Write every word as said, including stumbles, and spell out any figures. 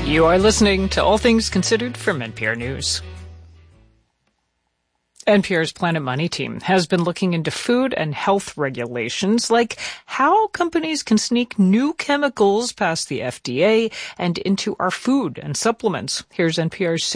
You are listening to All Things Considered from N P R News. N P R's Planet Money team has been looking into food and health regulations, like how companies can sneak new chemicals past the F D A and into our food and supplements. Here's N P R's